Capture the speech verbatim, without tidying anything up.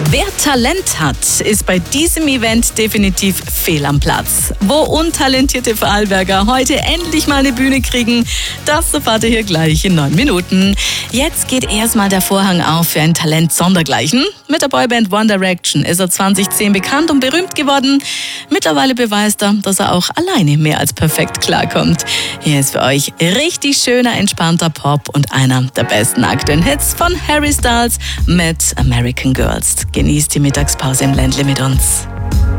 Wer Talent hat, ist bei diesem Event definitiv fehl am Platz. Wo untalentierte Vorarlberger heute endlich mal eine Bühne kriegen, das erfahrt ihr hier gleich in neun Minuten. Jetzt geht erstmal der Vorhang auf für ein Talent sondergleichen. Mit der Boyband One Direction ist er zwanzig zehn bekannt und berühmt geworden. Mittlerweile beweist er, dass er auch alleine mehr als perfekt klarkommt. Hier ist für euch richtig schöner, entspannter Pop und einer der besten aktuellen Hits von Harry Styles mit American Girls. Genießt die Mittagspause im Ländle mit uns.